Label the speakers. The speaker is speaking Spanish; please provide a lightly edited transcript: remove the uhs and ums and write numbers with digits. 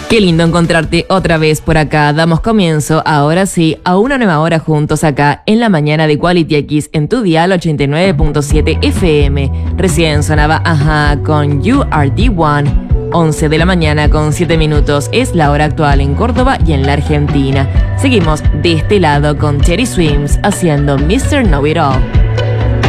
Speaker 1: Qué lindo encontrarte otra vez por acá. Damos comienzo, ahora sí, a una nueva hora juntos acá en la mañana de Quality X en tu dial 89.7 FM. Recién sonaba Ajá con You Are The One. 11 de la mañana con 7 minutos es la hora actual en Córdoba y en la Argentina. Seguimos de este lado con Teddy Swims haciendo Mr. Know It All.